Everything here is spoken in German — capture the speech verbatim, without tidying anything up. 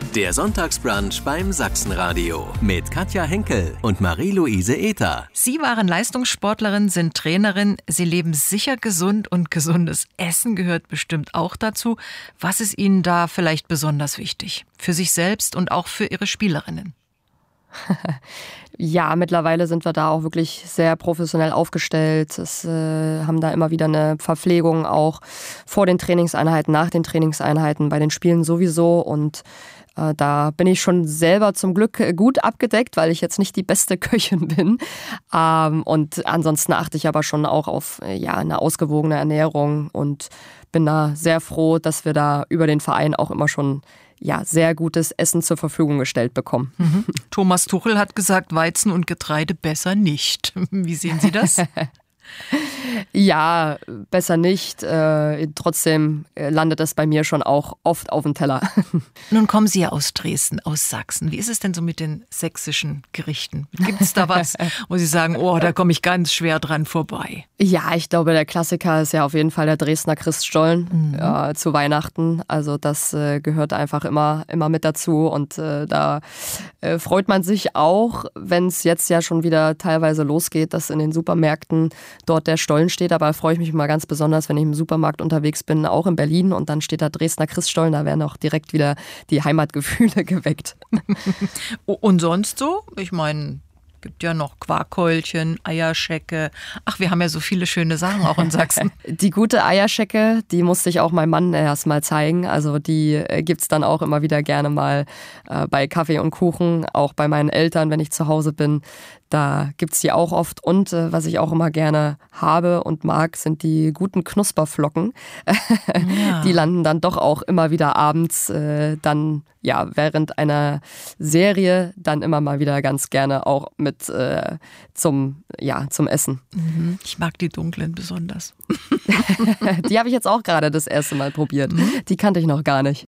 Der Sonntagsbrunch beim Sachsenradio mit Katja Henkel und Marie-Louise Ether. Sie waren Leistungssportlerin, sind Trainerin. Sie leben sicher gesund und gesundes Essen gehört bestimmt auch dazu. Was ist Ihnen da vielleicht besonders wichtig? Für sich selbst und auch für Ihre Spielerinnen? Ja, mittlerweile sind wir da auch wirklich sehr professionell aufgestellt. Es äh, haben da immer wieder eine Verpflegung auch vor den Trainingseinheiten, nach den Trainingseinheiten, bei den Spielen sowieso. Und äh, da bin ich schon selber zum Glück gut abgedeckt, weil ich jetzt nicht die beste Köchin bin. Ähm, und ansonsten achte ich aber schon auch auf äh, ja, eine ausgewogene Ernährung und bin da sehr froh, dass wir da über den Verein auch immer schon ja, sehr gutes Essen zur Verfügung gestellt bekommen. Mhm. Thomas Tuchel hat gesagt, Weizen und Getreide besser nicht. Wie sehen Sie das? Ja, besser nicht. Äh, trotzdem landet das bei mir schon auch oft auf dem Teller. Nun kommen Sie ja aus Dresden, aus Sachsen. Wie ist es denn so mit den sächsischen Gerichten? Gibt es da was, wo Sie sagen, oh, da komme ich ganz schwer dran vorbei? Ja, ich glaube, der Klassiker ist ja auf jeden Fall der Dresdner Christstollen Mhm. äh, zu Weihnachten. Also das äh, gehört einfach immer, immer mit dazu. Und äh, da äh, freut man sich auch, wenn es jetzt ja schon wieder teilweise losgeht, dass in den Supermärkten dort der Stollen steht. Aber freue ich mich immer ganz besonders, wenn ich im Supermarkt unterwegs bin, auch in Berlin. Und dann steht da Dresdner Christstollen. Da werden auch direkt wieder die Heimatgefühle geweckt. Und sonst so? Ich meine, gibt ja noch Quarkkeulchen, Eierschecke. Ach, wir haben ja so viele schöne Sachen auch in Sachsen. Die gute Eierschecke, die musste ich auch meinem Mann erst mal zeigen. Also die äh, gibt's dann auch immer wieder gerne mal äh, bei Kaffee und Kuchen, auch bei meinen Eltern, wenn ich zu Hause bin. Da gibt's die auch oft. Und äh, was ich auch immer gerne habe und mag, sind die guten Knusperflocken. Ja. Die landen dann doch auch immer wieder abends, äh, dann ja während einer Serie dann immer mal wieder ganz gerne auch mit äh, zum, ja, zum Essen. Mhm. Ich mag die dunklen besonders. Die habe ich jetzt auch gerade das erste Mal probiert. Die kannte ich noch gar nicht.